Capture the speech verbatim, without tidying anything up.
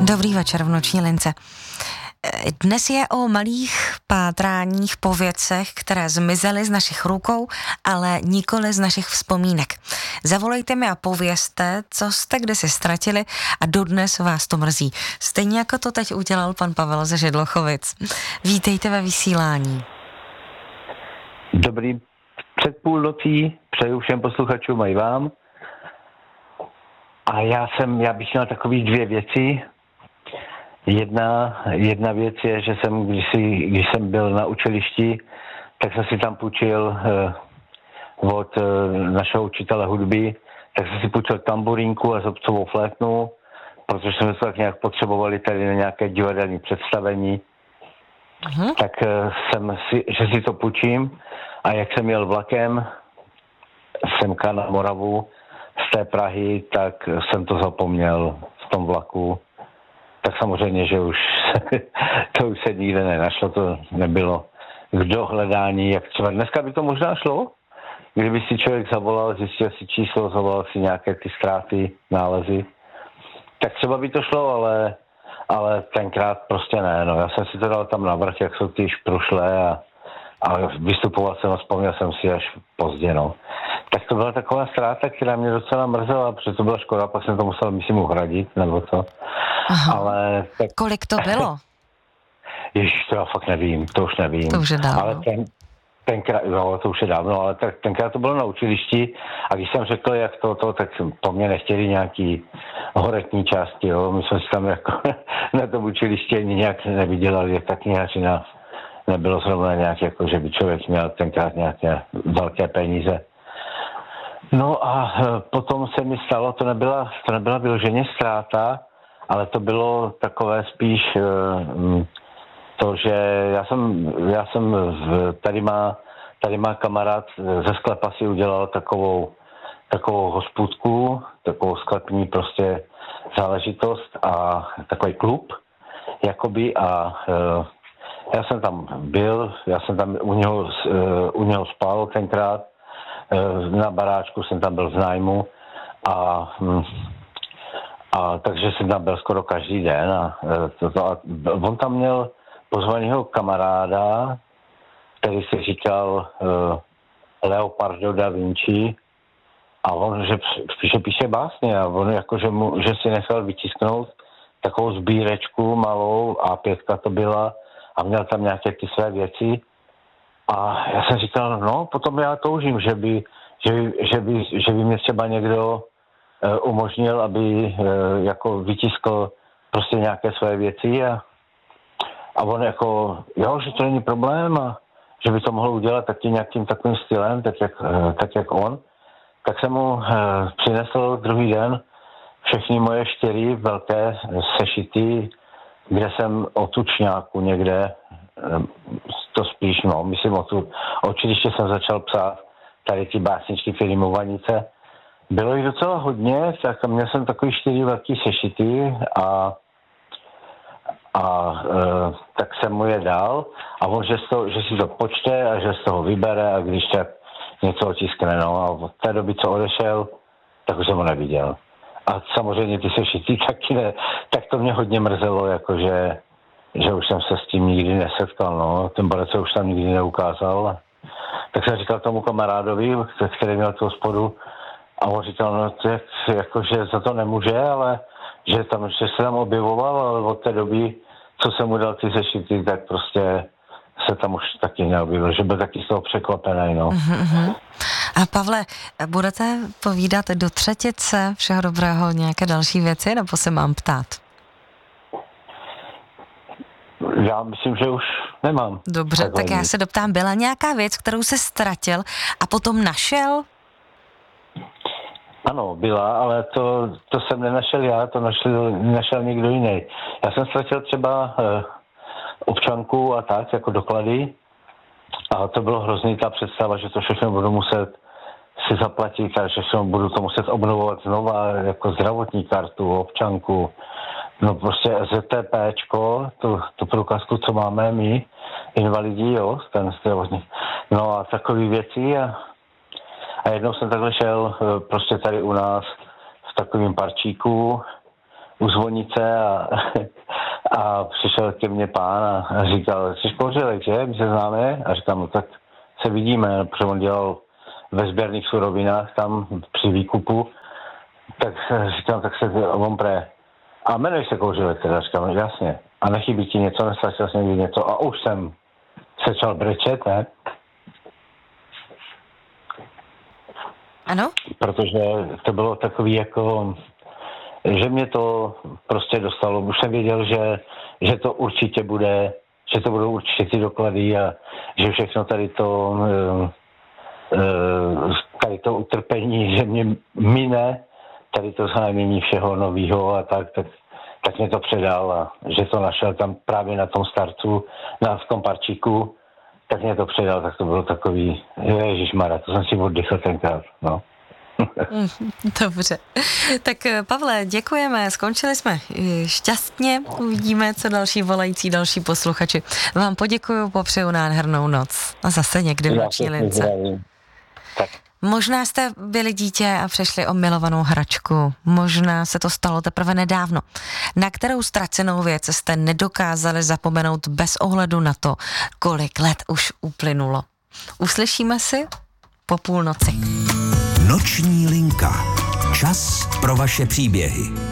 Dobrý večer v noční lince. Dnes je o malých pátráních po věcech, které zmizely z našich rukou, ale nikoli z našich vzpomínek. Zavolejte mi a povězte, co jste kdysi ztratili a dodnes vás to mrzí. Stejně jako to teď udělal pan Pavel ze Židlochovic. Vítejte ve vysílání. Dobrý předpůlnocí, přeju všem posluchačům a i vám. A já jsem, já bych měl takový dvě věci. Jedna, jedna věc je, že jsem, když, si, když jsem byl na učilišti, tak jsem si tam půjčil eh, od eh, našeho učitele hudby, tak jsem si půjčil tamburínku a zobcovou flétnu, protože jsme to tak nějak potřebovali tady na nějaké divadelní představení. Uh-huh. Tak eh, jsem si, že si to půjčím a jak jsem jel vlakem semka na Moravu z té Prahy, tak jsem to zapomněl v tom vlaku. Tak samozřejmě, že už to už se nikde nenašlo, to nebylo k dohledání, jak třeba dneska by to možná šlo, kdyby si člověk zavolal, zjistil si číslo, zavolal si nějaké ty ztráty, nálezy, tak třeba by to šlo, ale, ale tenkrát prostě ne, no já jsem si to dal tam navrch, jak jsou ty šprušlé a, a vystupoval jsem a vzpomněl jsem si až pozdě, no. Tak to byla taková ztráta, která mě docela mrzela, protože to byla škoda, pak jsem to musel, myslím, uhradit, nebo co. Aha. Ale tak... Kolik to bylo? Ježiš, to já fakt nevím, to už nevím. To už je dávno. Ale ten, tenkrát, no, to už je dávno, ale tak, tenkrát to bylo na učilišti a když jsem řekl, jak to, to tak po mně nechtěli nějaký horetní části, jo. My jsme si tam jako na tom učilišti ani nějak nevydělali, jak ta knihařina nebylo zrovna nějak, jako, že by člověk měl tenkrát nějaké velké peníze. No a potom se mi stalo, to nebyla, to nebyla vyloženě ztráta, ale to bylo takové spíš to, že já jsem, já jsem tady má, tady má kamarád ze sklepa si udělal takovou, takovou hospůdku, takovou sklepní prostě záležitost a takový klub, jakoby a já jsem tam byl, já jsem tam u něho, u něho spal tenkrát, na baráčku jsem tam byl v nájmu a, a takže jsem tam byl skoro každý den a, to, a on tam měl pozvanýho kamaráda, který se říkal uh, Leopardo da Vinci a on, že, že píše básně a on jakože mu, že si nechal vytisknout takovou sbírečku malou, á pět to byla a měl tam nějaké ty své věci. A já jsem říkal, no, potom já toužím, že by, že, že by, že by mě třeba někdo uh, umožnil, aby uh, jako vytiskl prostě nějaké své věci a, a on jako, jo, že to není problém a že by to mohl udělat taky nějakým takovým stylem, tak jak, uh, tak jak on. Tak jsem mu uh, přinesl druhý den všechny moje čtyři velké sešity, kde jsem o tučňáku někde, to spíš, no, myslím o tu, určitě jsem začal psát tady ty básničky filmu Vanice. Bylo jich docela hodně, tak měl jsem takový čtyři velký sešity a, a e, tak jsem mu je dal a on, že, to, že si to počte a že z toho vybere a když tak něco otiskne, no a od té doby, co odešel, tak už jsem ho neviděl. A samozřejmě ty sešity taky ne, tak to mě hodně mrzelo, jakože že už jsem se s tím nikdy nesetkal, no, ten borec se už tam nikdy neukázal. Tak jsem říkal tomu kamarádovi, který měl tu hospodu, a on říkal, no, tak, jako, že za to nemůže, ale že, tam, že se tam objevoval, ale od té doby, co jsem mu dal ty sešity, tak prostě se tam už taky neobjevil, že byl taky z toho překvapený, no. Uh-huh. A Pavle, budete povídat do třetice všeho dobrého nějaké další věci, nebo se mám ptát? Já myslím, že už nemám. Dobře, tak já se doptám, byla nějaká věc, kterou se ztratil a potom našel? Ano, byla, ale to, to jsem nenašel já, to našel, našel někdo jiný. Já jsem ztratil třeba eh, občanku a tak, jako doklady. A to bylo hrozný ta představa, že to všechno budu muset si zaplatit a že všechno budu to muset obnovovat znova, jako zdravotní kartu, občanku. No prostě ZTPčko, tu, tu průkazku, co máme my, invalidí, jo, ten zdravotní. No a takové věci a, a jednou jsem takhle šel prostě tady u nás v takovém parčíku, u zvonice a, a přišel ke mně pán a, a říkal, jsi Kouřilek, že? My se známe? A říkám, no tak se vidíme, protože on dělal ve sběrných surovinách tam při výkupu. Tak říkám, tak se on pre. A jmenuji se Kouřilek, teda říkám, jasně. A nechybí ti něco, nestratil jsem někdy něco. A už jsem se začal brečet, ne? Ano? Protože to bylo takový jako, že mě to prostě dostalo. Už jsem věděl, že, že to určitě bude, že to budou určitě ty doklady a že všechno tady to, tady to utrpení, že mě mine, tady to zájmení všeho novýho a tak, tak, tak mě to předal a že to našel tam právě na tom starcu, na v tom parčíku, tak mě to předal, tak to bylo takový, ježišmarja, to jsem si oddychl tenkrát, no. Dobře. Tak Pavle, děkujeme, skončili jsme šťastně, uvidíme, co další volající, další posluchači. Vám poděkuju, popřeju nádhernou noc a zase někdy v noční lince. Tak. Možná jste byli dítě a přešli o milovanou hračku. Možná se to stalo teprve nedávno. Na kterou ztracenou věc jste nedokázali zapomenout bez ohledu na to, kolik let už uplynulo. Uslyšíme si po půlnoci. Noční linka. Čas pro vaše příběhy.